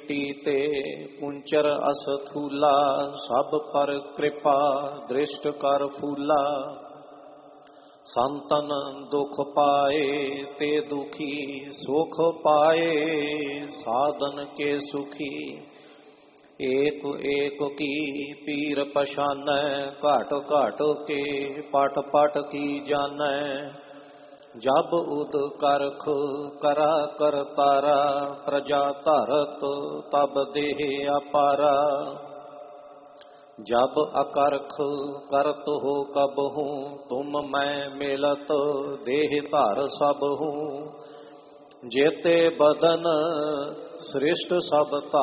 कीटी ते कुंचर असथूला, सब पर कृपा दृष्ट कर फूला। संतन दुख पाए ते दुखी सुख पाए, साधन के सुखी एक एक की पीर पछानै, घाट घाट के पट पट की जानै। जब उद करख करा करतारा, प्रजा धरत तब देह अपारा। जब अकरख करत हो कबहूँ, तुम मैं मिलत देह धर सब हूँ। जेते बदन सृष्ट सब